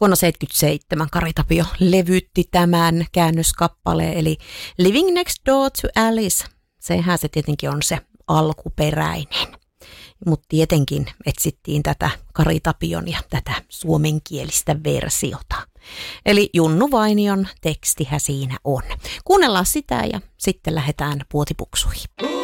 Vuonna 1977 Kari Tapio levytti tämän käännöskappaleen, eli Living Next Door to Alice. Sehän se tietenkin on se alkuperäinen. Mutta tietenkin etsittiin tätä Kari Tapion ja tätä suomenkielistä versiota. Eli Junnu Vainion tekstihän siinä on. Kuunnellaan sitä ja sitten lähdetään puotipuksuihin.